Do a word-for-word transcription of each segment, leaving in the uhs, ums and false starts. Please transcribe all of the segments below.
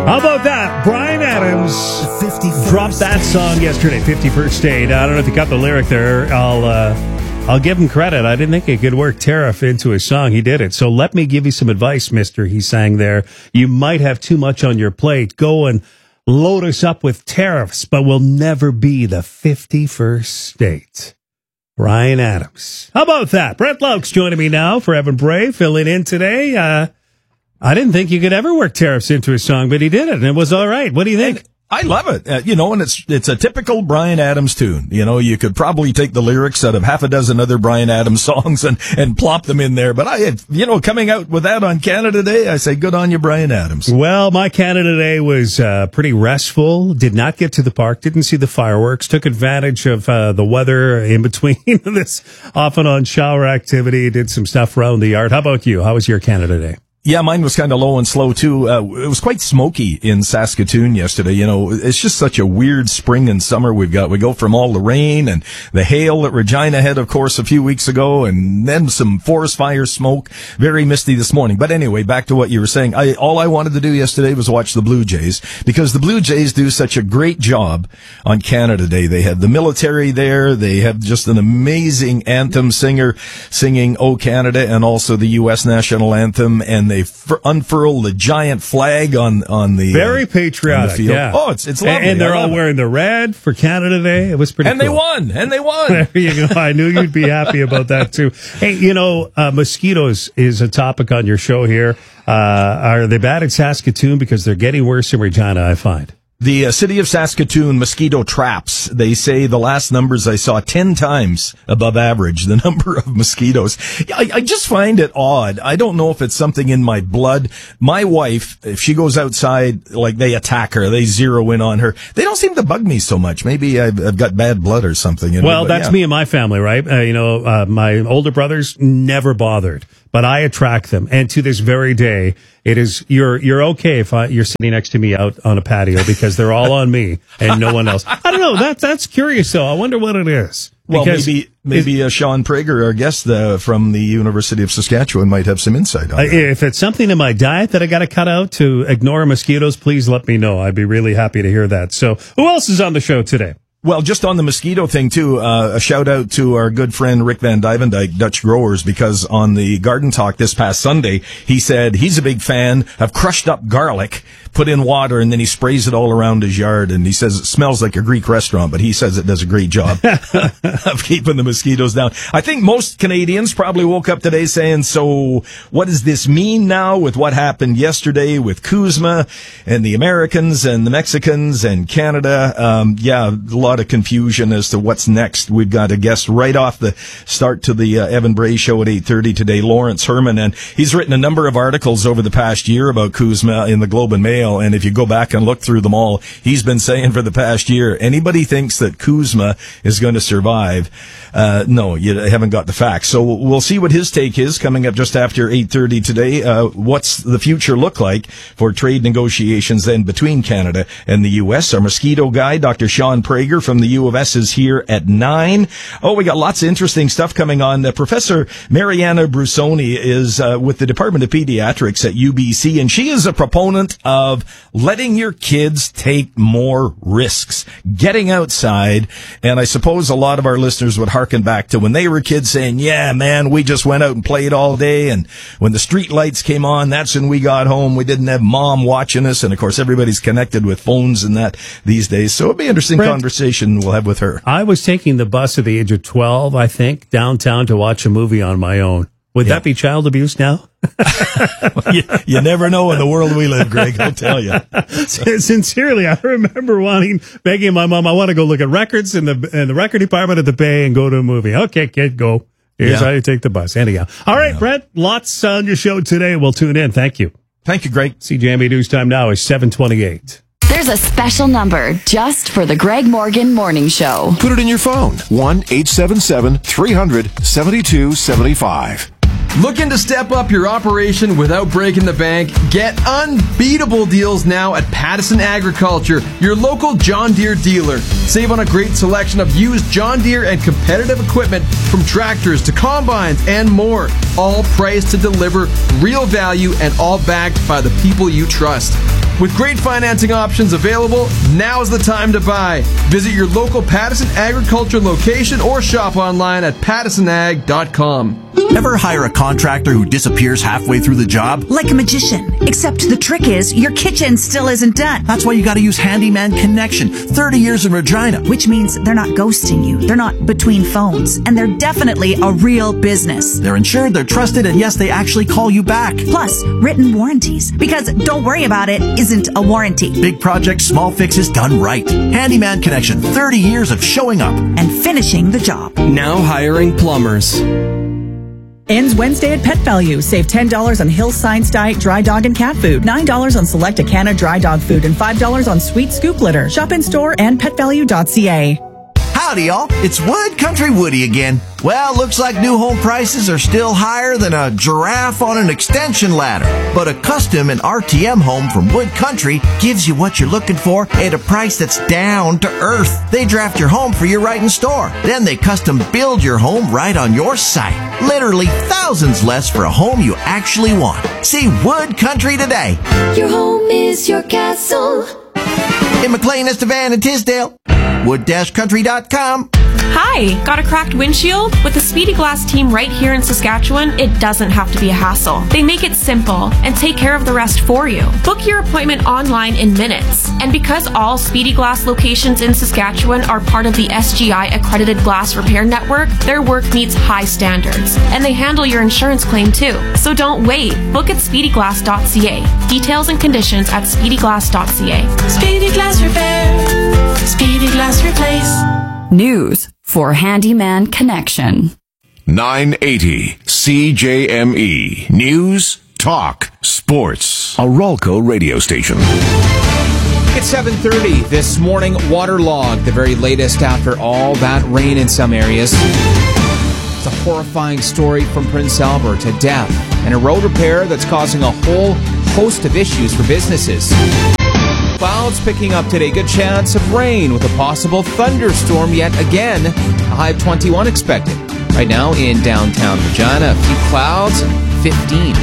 How about that? Bryan Adams dropped that song yesterday, fifty-first Date. I don't know if you got the lyric there. I'll uh, I'll give him credit. I didn't think he could work Tariff into his song. He did it. So let me give you some advice, mister, he sang there. You might have too much on your plate. Go and load us up with tariffs, but we'll never be the fifty-first Date. Bryan Adams. How about that? Brett Lauk's joining me now for Evan Bray, filling in today. Uh, I didn't think you could ever work tariffs into a song, but he did it, and it was all right. What do you think? And I love it. Uh, you know, and it's it's a typical Bryan Adams tune. You know, you could probably take the lyrics out of half a dozen other Bryan Adams songs and, and plop them in there. But I, you know, coming out with that on Canada Day, I say good on you, Bryan Adams. Well, my Canada Day was uh, pretty restful. Did not get to the park. Didn't see the fireworks. Took advantage of uh, the weather in between this off and on shower activity. Did some stuff around the yard. How about you? How was your Canada Day? Yeah, mine was kind of low and slow too. Uh, it was quite smoky in Saskatoon yesterday. You know, it's just such a weird spring and summer we've got. We go from all the rain and the hail that Regina had, of course, a few weeks ago, and then some forest fire smoke. Very misty this morning. But anyway, back to what you were saying. I, all I wanted to do yesterday was watch the Blue Jays, because the Blue Jays do such a great job on Canada Day. They have the military there. They have just an amazing anthem singer singing "O Canada" and also the U S national anthem, and they f- unfurl the giant flag on on the very uh, patriotic. on the field. Yeah. Oh, it's it's lovely. And, and they're all it. wearing the red for Canada Day. It was pretty. And cool. they won. And they won. There you go. I knew you'd be happy about that too. Hey, you know, uh, mosquitoes is a topic on your show here. Uh, are they bad in Saskatoon? Because they're getting worse in Regina, I find. The uh, city of Saskatoon mosquito traps, they say the last numbers I saw ten times above average, the number of mosquitoes. I, I just find it odd. I don't know if it's something in my blood. My wife, if she goes outside, like they attack her, they zero in on her. They don't seem to bug me so much. Maybe I've, I've got bad blood or something. You know? Well, but, that's yeah. me and my family, right? Uh, you know, uh, my older brothers never bothered, but I attract them. And to this very day, it is, you're, you're okay if I, you're sitting next to me out on a patio, because they're all on me and no one else. I don't know. That's, that's curious though. I wonder what it is. Well, Because maybe maybe uh, Sean Prager, our guest uh, from the University of Saskatchewan, might have some insight on uh, that. If it's something in my diet that I got to cut out to ignore mosquitoes, please let me know. I'd be really happy to hear that. So who else is on the show today? Well, just on the mosquito thing, too, uh, a shout out to our good friend Rick Van Dyvendyke, Dutch Growers, because on the Garden Talk this past Sunday, he said he's a big fan of crushed up garlic, put in water, and then he sprays it all around his yard. And he says it smells like a Greek restaurant, but he says it does a great job of keeping the mosquitoes down. I think most Canadians probably woke up today saying, so what does this mean now with what happened yesterday with Kuzma and the Americans and the Mexicans and Canada? Um, yeah, a lot of confusion as to what's next. We've got a guest right off the start to the uh, Evan Bray show at eight thirty today, Lawrence Herman, and he's written a number of articles over the past year about Kuzma in the Globe and Mail, and if you go back and look through them all, he's been saying for the past year, anybody thinks that Kuzma is going to survive, uh, no, you haven't got the facts. So we'll see what his take is coming up just after eight thirty today. Uh, what's the future look like for trade negotiations then between Canada and the U S? Our mosquito guy, Doctor Sean Prager from the U of S, is here at nine. Oh, we got lots of interesting stuff coming on. Uh, Professor Mariana Brusoni is uh, with the Department of Pediatrics at U B C, and she is a proponent of letting your kids take more risks, getting outside. And I suppose a lot of our listeners would harken back to when they were kids saying, yeah, man, we just went out and played all day. And when the street lights came on, that's when we got home. We didn't have mom watching us. And of course, everybody's connected with phones and that these days. So it'll be an interesting Brent, conversation we'll have with her. I was taking the bus at the age of twelve, I think, downtown to watch a movie on my own. Would yeah. that be child abuse now? you, you never know in the world we live, Greg, I'll tell you. Sincerely, I remember wanting, begging my mom, I want to go look at records in the in the record department at the Bay and go to a movie. Okay, kid, go. Here's yeah. how you take the bus. Anyhow. All right, yeah. Brett, lots on your show today. We'll tune in. Thank you. Thank you, Greg. C J M B News Time now is seven twenty-eight. There's a special number just for the Greg Morgan Morning Show. Put it in your phone. one eight seven seven, three hundred, seventy-two seventy-five. Looking to step up your operation without breaking the bank? Get unbeatable deals now at Pattison Agriculture, your local John Deere dealer. Save on a great selection of used John Deere and competitive equipment, from tractors to combines and more. All priced to deliver real value and all backed by the people you trust. With great financing options available, now's the time to buy. Visit your local Pattison Agriculture location or shop online at pattison ag dot com. Ever hire a contractor who disappears halfway through the job? Like a magician. Except the trick is, your kitchen still isn't done. That's why you gotta use Handyman Connection. thirty years in Regina. Which means they're not ghosting you. They're not between phones. And they're definitely a real business. They're insured, they're trusted, and yes, they actually call you back. Plus, written warranties. Because don't worry about it isn't a warranty. Big projects, small fixes done right. Handyman Connection. thirty years of showing up. And finishing the job. Now hiring plumbers. Ends Wednesday at Pet Value. Save ten dollars on Hill's Science Diet dry dog and cat food, nine dollars on select Acana dry dog food, and five dollars on Sweet Scoop litter. Shop in store and pet value dot c a. Howdy, y'all. It's Wood Country Woody again. Well, looks like new home prices are still higher than a giraffe on an extension ladder. But a custom and R T M home from Wood Country gives you what you're looking for at a price that's down to earth. They draft your home for your right in store. Then they custom build your home right on your site. Literally thousands less for a home you actually want. See Wood Country today. Your home is your castle. In McLean, Estevan, and Tisdale. wood dash country dot com. Hi, got a cracked windshield? With the Speedy Glass team right here in Saskatchewan, it doesn't have to be a hassle. They make it simple and take care of the rest for you. Book your appointment online in minutes. And because all Speedy Glass locations in Saskatchewan are part of the S G I accredited glass repair network, their work meets high standards. And they handle your insurance claim too. So don't wait. Book at speedy glass dot c a. Details and conditions at speedy glass dot c a. Speedy Glass Repair. Speedy Glass Replace. News for Handyman Connection. nine eighty C J M E. News, talk, sports. A Rolco radio station. It's seven thirty this morning. Waterlogged, the very latest after all that rain in some areas. It's a horrifying story from Prince Albert. A death and a road repair that's causing a whole host of issues for businesses. Clouds picking up today. Good chance of rain with a possible thunderstorm yet again. A high of twenty-one expected. Right now in downtown Regina, a few clouds, fifteen.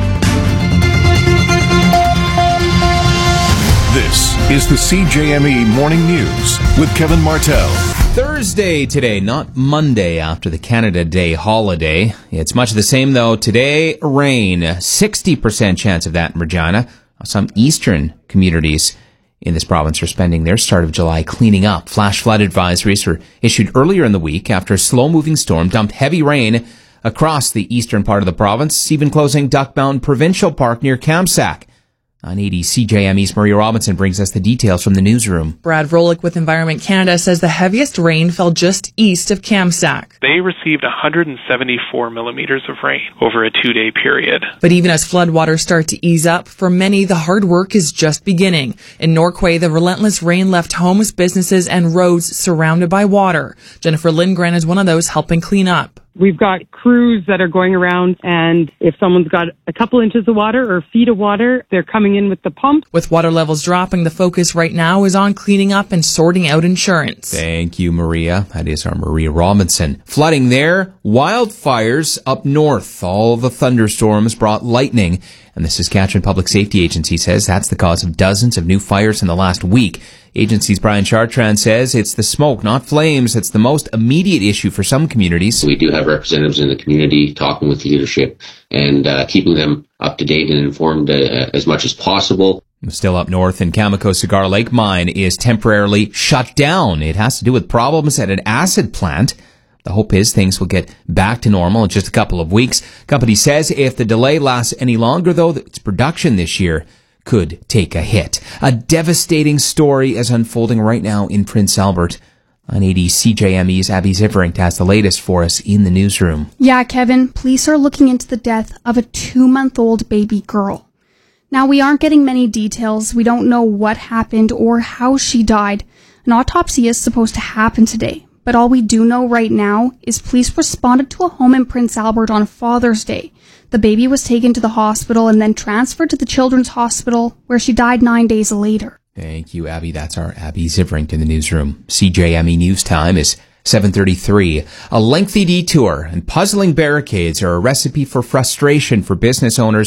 This is the C J M E Morning News with Kevin Martell. Thursday today, not Monday after the Canada Day holiday. It's much the same though. Today, rain. sixty percent chance of that in Regina. Some eastern communities in this province are spending their start of July cleaning up. Flash flood advisories were issued earlier in the week after a slow-moving storm dumped heavy rain across the eastern part of the province, even closing Duck Mountain Provincial Park near Kamsack. nine eighty C J M E's Maria Robinson brings us the details from the newsroom. Brad Vrolik with Environment Canada says the heaviest rain fell just east of Kamsack. They received one hundred seventy-four millimeters of rain over a two-day period. But even as floodwaters start to ease up, for many, the hard work is just beginning. In Norquay, the relentless rain left homes, businesses, and roads surrounded by water. Jennifer Lindgren is one of those helping clean up. We've got crews that are going around, and if someone's got a couple inches of water or feet of water, they're coming in with the pump. With water levels dropping, the focus right now is on cleaning up and sorting out insurance. Thank you, Maria. That is our Maria Robinson. Flooding there, wildfires up north. All the thunderstorms brought lightning, and the Saskatchewan Public Safety Agency says that's the cause of dozens of new fires in the last week. Agency's Brian Chartrand says it's the smoke, not flames, that's the most immediate issue for some communities. We do have representatives in the community talking with leadership and uh, keeping them up to date and informed uh, as much as possible. Still up north in Cameco, Cigar Lake Mine is temporarily shut down. It has to do with problems at an acid plant. The hope is things will get back to normal in just a couple of weeks. Company says if the delay lasts any longer, though, its production this year could take a hit. A devastating story is unfolding right now in Prince Albert. nine eighty C J M E's Abby Zivering has the latest for us in the newsroom. Yeah, Kevin, police are looking into the death of a two-month-old baby girl. Now, we aren't getting many details. We don't know what happened or how she died. An autopsy is supposed to happen today. But all we do know right now is police responded to a home in Prince Albert on Father's Day. The baby was taken to the hospital and then transferred to the Children's Hospital, where she died nine days later. Thank you, Abby. That's our Abby Zivering in the newsroom. C J M E News Time is seven thirty-three. A lengthy detour and puzzling barricades are a recipe for frustration for business owners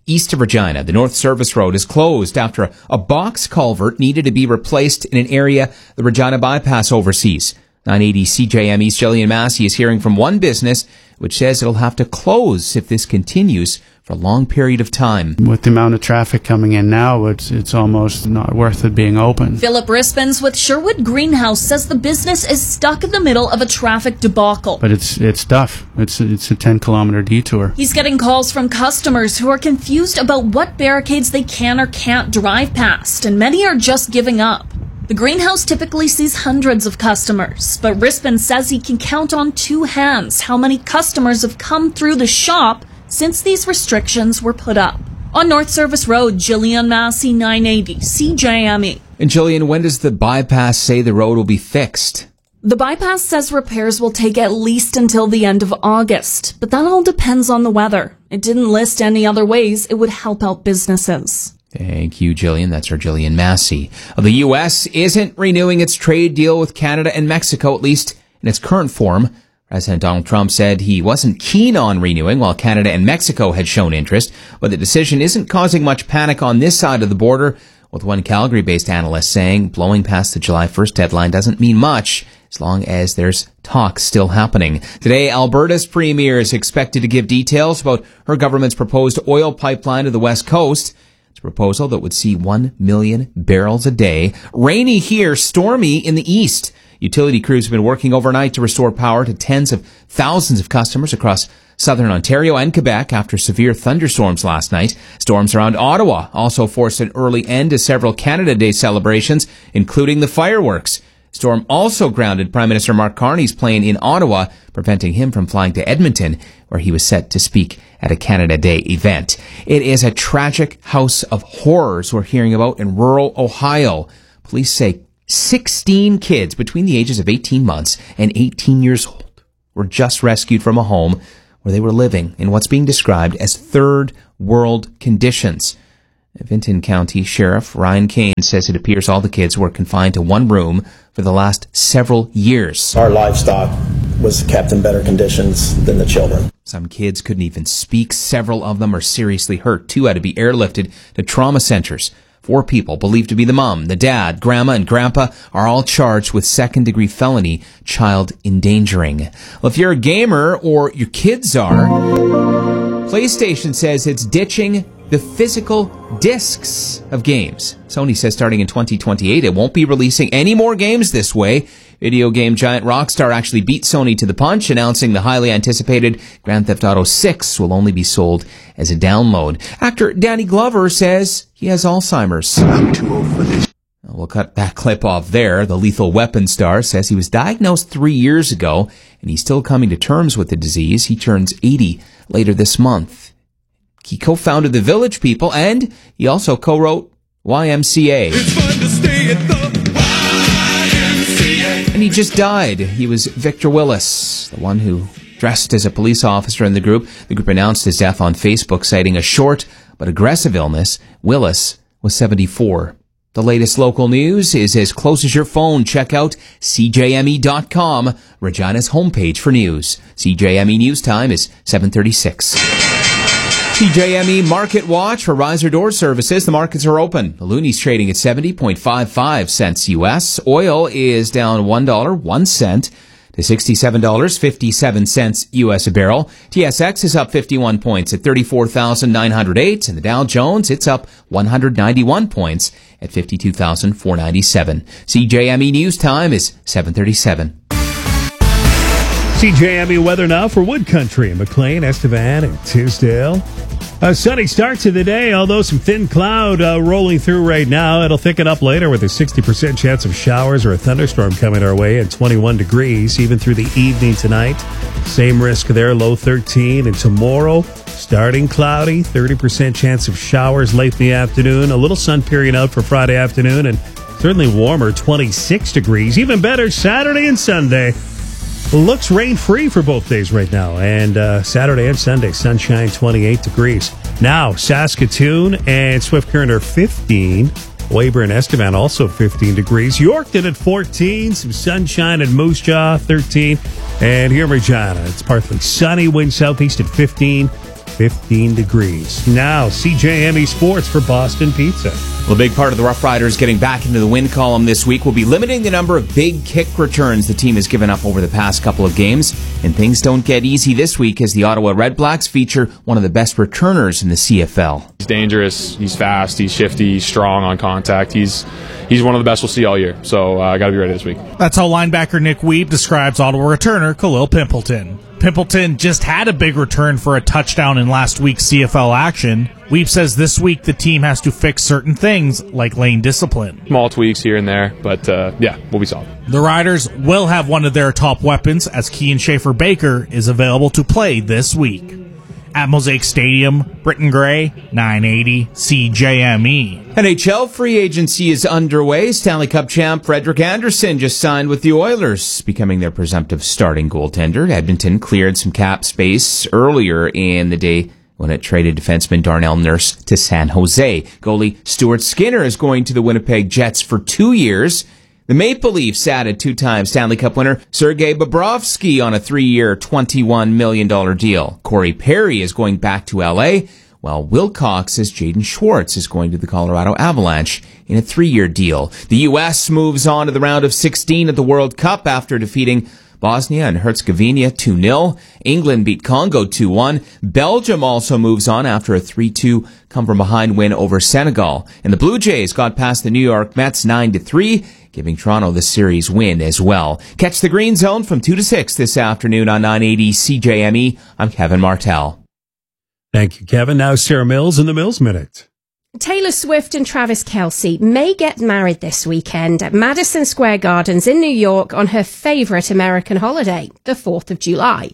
east of Regina. The North Service Road is closed after a, a box culvert needed to be replaced in an area the Regina Bypass oversees. nine eighty C J M E's Jillian Massey is hearing from one business which says it'll have to close if this continues for a long period of time. With the amount of traffic coming in now, it's it's almost not worth it being open. Philip Rispens with Sherwood Greenhouse says the business is stuck in the middle of a traffic debacle. But it's it's tough. It's it's a ten kilometer detour. He's getting calls from customers who are confused about what barricades they can or can't drive past, and many are just giving up. The greenhouse typically sees hundreds of customers, but Rispin says he can count on two hands how many customers have come through the shop since these restrictions were put up. On North Service Road, Jillian Massey, nine eighty C J M E. And Jillian, when does the bypass say the road will be fixed? The bypass says repairs will take at least until the end of August, but that all depends on the weather. It didn't list any other ways it would help out businesses. Thank you, Jillian. That's our Jillian Massey. The U S isn't renewing its trade deal with Canada and Mexico, at least in its current form. President Donald Trump said he wasn't keen on renewing while Canada and Mexico had shown interest, but the decision isn't causing much panic on this side of the border, with one Calgary-based analyst saying blowing past the July first deadline doesn't mean much as long as there's talk still happening. Today, Alberta's premier is expected to give details about her government's proposed oil pipeline to the West Coast. It's a proposal that would see one million barrels a day. Rainy here, stormy in the east. Utility crews have been working overnight to restore power to tens of thousands of customers across southern Ontario and Quebec after severe thunderstorms last night. Storms around Ottawa also forced an early end to several Canada Day celebrations, including the fireworks. Storm also grounded Prime Minister Mark Carney's plane in Ottawa, preventing him from flying to Edmonton, where he was set to speak at a Canada Day event. It is a tragic house of horrors we're hearing about in rural Ohio. Police say sixteen kids between the ages of eighteen months and eighteen years old were just rescued from a home where they were living in what's being described as third world conditions. Vinton County Sheriff Ryan Kane says it appears all the kids were confined to one room for the last several years. Our livestock was kept in better conditions than the children. Some kids couldn't even speak. Several of them are seriously hurt. Two had to be airlifted to trauma centers. Four people believed to be the mom, the dad, grandma, and grandpa are all charged with second-degree felony child endangering. Well, if you're a gamer, or your kids are, PlayStation says it's ditching the physical discs of games. Sony says starting in twenty twenty-eight, it won't be releasing any more games this way. Video game giant Rockstar actually beat Sony to the punch, announcing the highly anticipated Grand Theft Auto six will only be sold as a download. Actor Danny Glover says he has Alzheimer's. I'm too old for this. We'll cut that clip off there. The Lethal Weapon star says he was diagnosed three years ago, and he's still coming to terms with the disease. He turns eighty later this month. He co-founded the Village People, and he also co-wrote Y M C A. It's fun to stay at the Y M C A. And he just died. He was Victor Willis, the one who dressed as a police officer in the group. The group announced his death on Facebook, citing a short but aggressive illness. Willis was seventy-four. The latest local news is as close as your phone. Check out C J M E dot com, Regina's homepage for news. C J M E News Time is seven thirty-six. C J M E Market Watch for riser door services. The markets are open. The Looney's trading at seventy point five five cents U S. Oil is down one dollar and one cent to sixty-seven dollars and fifty-seven cents U S a barrel. T S X is up fifty-one points at thirty-four thousand nine hundred eight. And the Dow Jones, it's up one hundred ninety-one points at fifty-two thousand four hundred ninety-seven. C J M E News Time is seven thirty-seven. C J M E weather now for Wood Country, McLean, Estevan, and Tisdale. A sunny start to the day, although some thin cloud uh, rolling through right now. It'll thicken up later with a sixty percent chance of showers or a thunderstorm coming our way at twenty-one degrees, even through the evening tonight. Same risk there, low thirteen. And tomorrow, starting cloudy, thirty percent chance of showers late in the afternoon. A little sun peering out for Friday afternoon, and certainly warmer, twenty-six degrees. Even better Saturday and Sunday. Looks rain-free for both days right now. And uh, Saturday and Sunday, sunshine, twenty-eight degrees. Now, Saskatoon and Swift Current are fifteen. Weyburn, Estevan also fifteen degrees. Yorkton at fourteen. Some sunshine at Moose Jaw, thirteen. And here in Regina, it's partly sunny. Wind southeast at fifteen. fifteen degrees. Now, C J M E Sports for Boston Pizza. Well, a big part of the Rough Riders getting back into the win column this week will be limiting the number of big kick returns the team has given up over the past couple of games. And things don't get easy this week as the Ottawa Redblacks feature one of the best returners in the C F L. He's dangerous, he's fast, he's shifty, he's strong on contact. He's he's one of the best we'll see all year. So I uh, got to be ready this week. That's how linebacker Nick Weeb describes Ottawa returner Khalil Pimpleton. Pimpleton just had a big return for a touchdown in last week's C F L action. Weeb says this week the team has to fix certain things like lane discipline. Small tweaks here and there, but uh, yeah, we'll be solid. The Riders will have one of their top weapons as Kean Schaefer-Baker is available to play this week. At Mosaic Stadium, Britton Gray, nine eighty C J M E. N H L free agency is underway. Stanley Cup champ Frederik Andersen just signed with the Oilers, becoming their presumptive starting goaltender. Edmonton cleared some cap space earlier in the day when it traded defenseman Darnell Nurse to San Jose. Goalie Stuart Skinner is going to the Winnipeg Jets for two years. The Maple Leafs added two-time Stanley Cup winner Sergei Bobrovsky on a three-year, twenty-one million dollars deal. Corey Perry is going back to L A, while Wilcox says Jaden Schwartz is going to the Colorado Avalanche in a three-year deal. The U S moves on to the round of sixteen at the World Cup after defeating Bosnia and Herzegovina two nil. England beat Congo two one. Belgium also moves on after a three two come-from-behind win over Senegal. And the Blue Jays got past the New York Mets nine to three, giving Toronto the series win as well. Catch the Green Zone from two to six this afternoon on nine eighty C J M E. I'm Kevin Martell. Thank you, Kevin. Now Sarah Mills in the Mills Minute. Taylor Swift and Travis Kelce may get married this weekend at Madison Square Gardens in New York on her favourite American holiday, the fourth of July.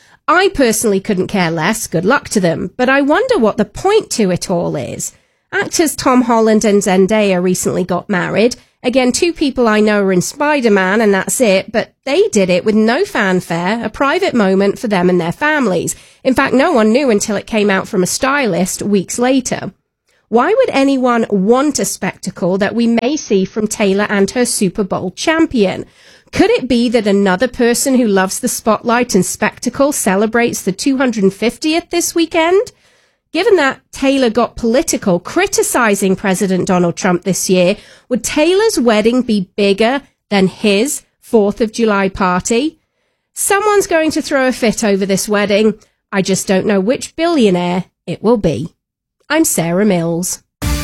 I personally couldn't care less, good luck to them, but I wonder what the point to it all is. Actors Tom Holland and Zendaya recently got married. Again, two people I know are in Spider-Man and that's it, but they did it with no fanfare, a private moment for them and their families. In fact, no one knew until it came out from a stylist weeks later. Why would anyone want a spectacle that we may see from Taylor and her Super Bowl champion? Could it be that another person who loves the spotlight and spectacle celebrates the two hundred fiftieth this weekend? Given that Taylor got political criticizing President Donald Trump this year, would Taylor's wedding be bigger than his fourth of July party? Someone's going to throw a fit over this wedding. I just don't know which billionaire it will be. I'm Sarah Mills.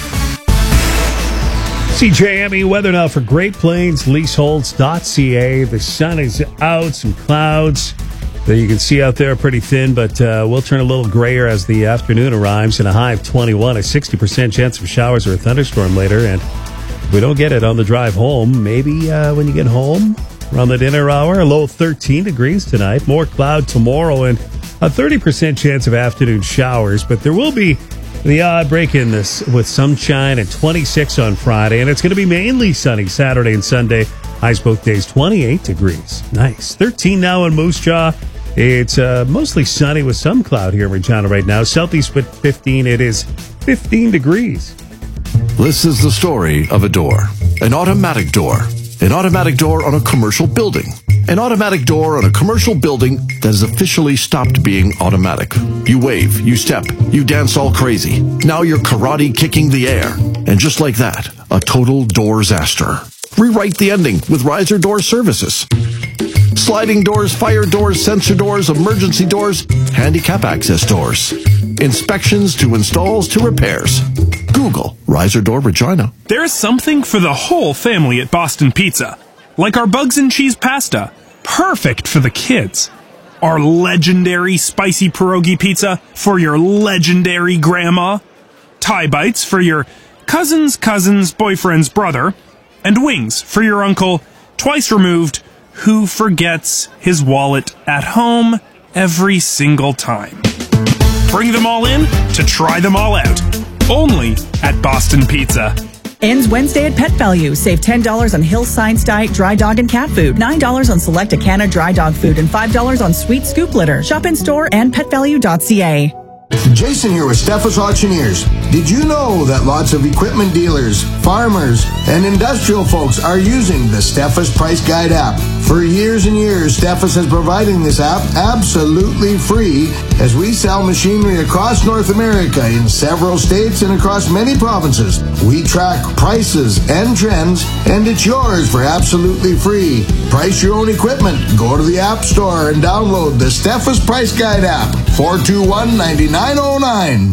C J M E weather now for Great Plains Leaseholds dot C A. The sun is out, some clouds that you can see out there pretty thin, but uh, we'll turn a little grayer as the afternoon arrives, and a high of twenty-one, a sixty percent chance of showers or a thunderstorm later. And if we don't get it on the drive home, maybe uh, when you get home around the dinner hour, a low of thirteen degrees tonight, more cloud tomorrow, and a thirty percent chance of afternoon showers, but there will be the odd break in this with sunshine at twenty-six on Friday, and it's going to be mainly sunny Saturday and Sunday. Highs both days, twenty-eight degrees. Nice. thirteen now in Moose Jaw. It's uh, mostly sunny with some cloud here in Regina right now. Southeast with fifteen. It is fifteen degrees. This is the story of a door. An automatic door. An automatic door on a commercial building. An automatic door on a commercial building that has officially stopped being automatic. You wave, you step, you dance all crazy. Now you're karate kicking the air. And just like that, a total door-saster. Rewrite the ending with Riser Door Services. Sliding doors, fire doors, sensor doors, emergency doors, handicap access doors. Inspections to installs to repairs. Google Riser Door Regina. There's something for the whole family at Boston Pizza. Like our bugs and cheese pasta. Perfect for the kids. Our legendary spicy pierogi pizza for your legendary grandma. Thai bites for your cousin's cousin's boyfriend's brother. And wings for your uncle, twice removed, who forgets his wallet at home every single time. Bring them all in to try them all out. Only at Boston Pizza. Ends Wednesday at Pet Value. Save ten dollars on Hill Science Diet dry dog and cat food, nine dollars on select Acana dry dog food, and five dollars on sweet scoop litter. Shop in store and pet value dot c a. Jason here with Steffes Auctioneers. Did you know that lots of equipment dealers, farmers, and industrial folks are using the Steffes Price Guide app For years and years, Steffes has providing this app absolutely free as we sell machinery across North America in several states and across many provinces. We track prices and trends, and it's yours for absolutely free. Price your own equipment. Go to the App Store and download the Steffes Price Guide app. four two one, nine nine zero nine.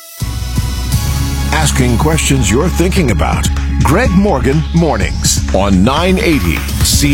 Asking questions you're thinking about. Greg Morgan Mornings on nine eighty C